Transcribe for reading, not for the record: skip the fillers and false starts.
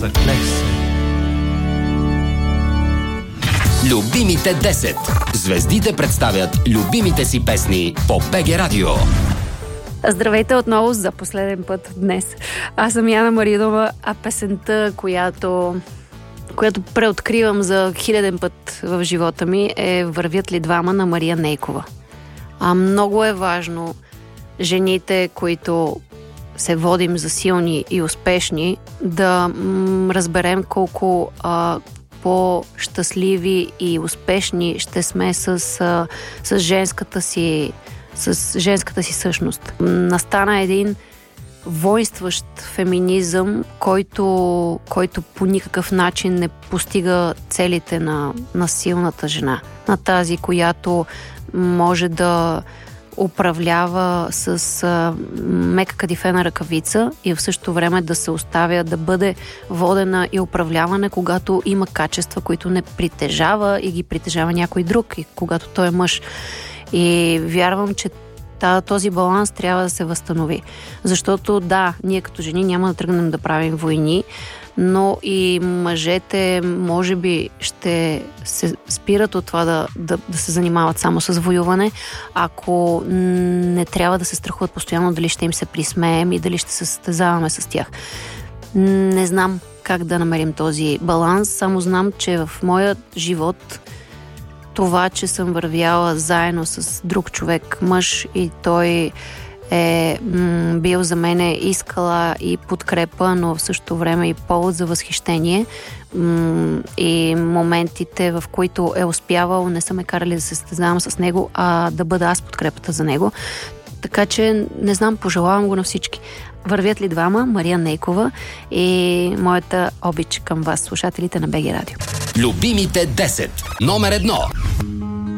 заклех се. Любимите 10. Звездите представят любимите си песни по БГ Радио. Здравейте отново за последен път днес. Аз съм Яна Маринова, а песента, която преоткривам за хиляден път в живота ми, е "Вървят ли двама" на Мария Нейкова. Много е важно жените, които се водим за силни и успешни, да разберем колко по-щастливи и успешни ще сме с женската си същност. Настана един воинстващ феминизъм, който по никакъв начин не постига целите на силната жена. На тази, която може да управлява с мека кадифена ръкавица и в същото време да се оставя да бъде водена и управлявана, когато има качества, които не притежава и ги притежава някой друг, и когато той е мъж. И вярвам, че този баланс трябва да се възстанови. Защото да, ние като жени няма да тръгнем да правим войни, но и мъжете може би ще се спират от това да се занимават само с воюване, ако не трябва да се страхуват постоянно дали ще им се присмеем и дали ще се състезаваме с тях. Не знам как да намерим този баланс, само знам, че в моя живот това, че съм вървяла заедно с друг човек, мъж, и той е бил за мене и скала и подкрепа, но в същото време и повод за възхищение, и моментите, в които е успявал, не са ме карали да се състезавам с него, а да бъда аз подкрепата за него. Така че, не знам, пожелавам го на всички. "Вървят ли двама" Мария Нейкова и моята обич към вас, слушателите на БГ Радио. Любимите 10. Номер 1.